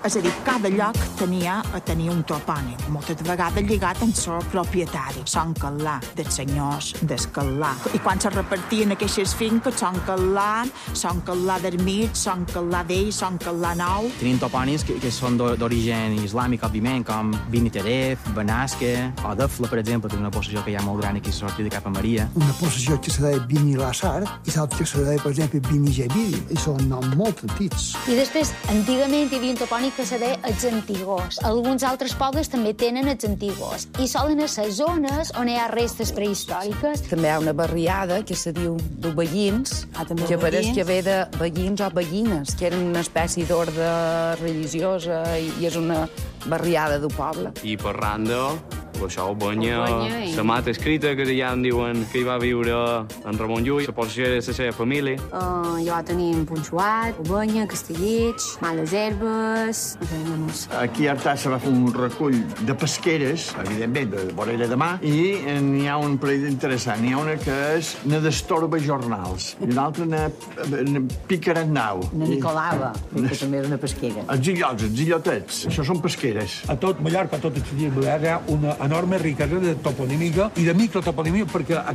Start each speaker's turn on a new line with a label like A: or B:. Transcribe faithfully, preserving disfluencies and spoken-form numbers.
A: És a dir, cada lloc tenia, tenia un topònim, moltes vegades lligat amb el propietari. Son Calà, dels senyors d'Escalà. I quan se repartien aquestes finques, Son Calà, Son Calà d'Ermit, Son Calà d'Ell, Son Calà Nou.
B: Tenim topònims que, que són d'origen islàmic, òbviament, com Beniteref, Benasque, o Defla, per exemple, que és una possessió que hi ha molt gran aquí a sortir de cap a Maria.
C: Una possessió que se deia Binilassar i l'altra que se deia, per exemple, Binigevili. I són noms molt antics.
D: I després, antigament hi havia un topònim que se deia els Antigors. Alguns altres pobles també tenen els Antigors. I solen ser zones on hi ha restes prehistòriques.
E: També hi ha una barriada que se diu de veïns,
F: ah,
E: que pareix que ve de veïns o veïnes, que eren una espècie d'ordre religiosa i és una barriada del poble.
G: I per randa, això, Banya,
F: i...
G: la mata escrita, que ja en diuen que hi va viure en Ramon Llull, la possessió de la seva família.
F: Uh, jo tenim Punxuat, Banya, Castellets, Males Herbes...
H: Aquí a Artà se va fer un recull de pesqueres, evidentment, de vorera de mà, i n'hi ha un parell interessant. N'hi ha una que és na d'Estorba Jornals, i una altra na, na Picarat Nau.
I: Na Nicolava, que també és una pesquera.
H: Els illots, els illotets, això són pesqueres.
J: A tot Mallorca, a tot el Balear, hi ha una enorme riquesa de toponímica i de microtoponímica, perquè